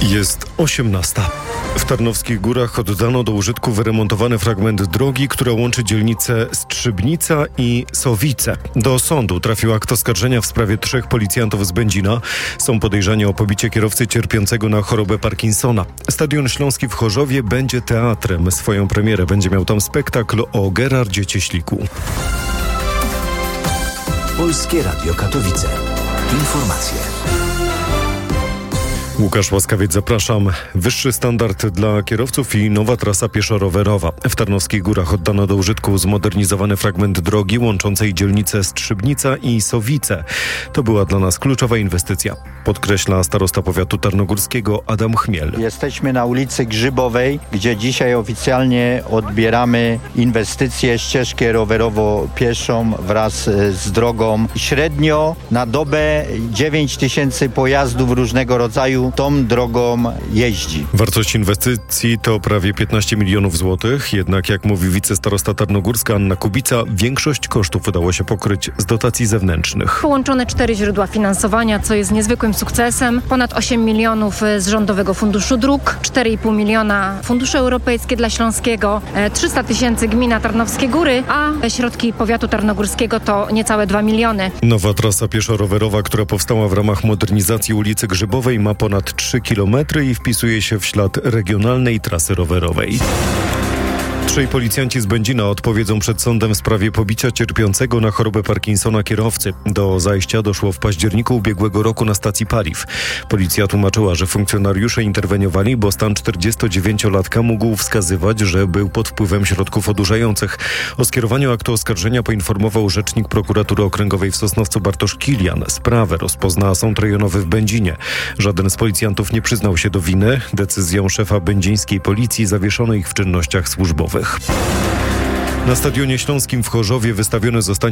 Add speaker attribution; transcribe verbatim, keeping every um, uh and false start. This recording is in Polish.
Speaker 1: Jest osiemnasta. W Tarnowskich Górach oddano do użytku wyremontowany fragment drogi, która łączy dzielnice Strzybnica i Sowice. Do sądu trafił akt oskarżenia w sprawie trzech policjantów z Będzina. Są podejrzani o pobicie kierowcy cierpiącego na chorobę Parkinsona. Stadion Śląski w Chorzowie będzie teatrem. Swoją premierę będzie miał tam spektakl o Gerardzie Cieśliku.
Speaker 2: Polskie Radio Katowice. Informacje.
Speaker 1: Łukasz Łaskawiec, zapraszam. Wyższy standard dla kierowców i nowa trasa pieszo-rowerowa. W Tarnowskich Górach oddano do użytku zmodernizowany fragment drogi łączącej dzielnice Strzybnica i Sowice. To była dla nas kluczowa inwestycja, podkreśla starosta powiatu tarnogórskiego Adam Chmiel.
Speaker 3: Jesteśmy na ulicy Grzybowej, gdzie dzisiaj oficjalnie odbieramy inwestycję, ścieżkę rowerowo-pieszą wraz z drogą. Średnio na dobę dziewięć tysięcy pojazdów różnego rodzaju tą drogą jeździ.
Speaker 1: Wartość inwestycji to prawie piętnaście milionów złotych, jednak jak mówi wicestarosta tarnogórska Anna Kubica, większość kosztów udało się pokryć z dotacji zewnętrznych.
Speaker 4: Połączone cztery źródła finansowania, co jest niezwykłym sukcesem. Ponad osiem milionów z Rządowego Funduszu Dróg, cztery i pół miliona fundusze europejskie dla Śląskiego, trzysta tysięcy gmina Tarnowskie Góry, a środki powiatu tarnogórskiego to niecałe dwa miliony.
Speaker 1: Nowa trasa pieszo-rowerowa, która powstała w ramach modernizacji ulicy Grzybowej, ma ponad trzy kilometry i wpisuje się w ślad regionalnej trasy rowerowej. Trzej policjanci z Będzina odpowiedzą przed sądem w sprawie pobicia cierpiącego na chorobę Parkinsona kierowcy. Do zajścia doszło w październiku ubiegłego roku na stacji paliw. Policja tłumaczyła, że funkcjonariusze interweniowali, bo stan czterdziestodziewięciolatka mógł wskazywać, że był pod wpływem środków odurzających. O skierowaniu aktu oskarżenia poinformował rzecznik prokuratury okręgowej w Sosnowcu Bartosz Kilian. Sprawę rozpozna sąd rejonowy w Będzinie. Żaden z policjantów nie przyznał się do winy. Decyzją szefa będzińskiej policji zawieszono ich w czynnościach służbowych. Na Stadionie Śląskim w Chorzowie wystawiony zostanie